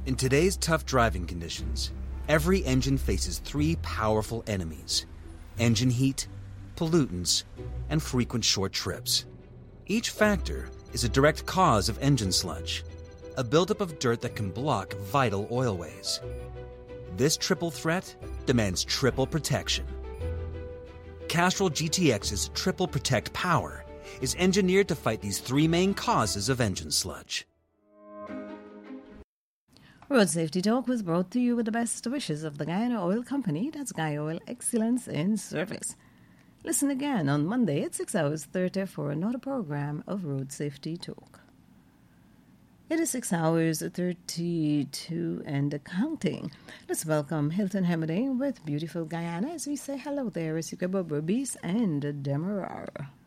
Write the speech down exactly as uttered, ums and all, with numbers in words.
In today's tough driving conditions, every engine faces three powerful enemies: engine heat, pollutants, and frequent short trips. Each factor is a direct cause of engine sludge, a buildup of dirt that can block vital oilways. This triple threat demands triple protection. Castrol G T X's Triple Protect Power is engineered to fight these three main causes of engine sludge. Road Safety Talk was brought to you with the best wishes of the Guyana Oil Company. That's Guy Oil Excellence in Service. Listen again on Monday at six hours thirty for another program of Road Safety Talk. It is six hours thirty-two and counting. Let's welcome Hilton Hamilton with beautiful Guyana as we say hello there as you go Beast and Demerara.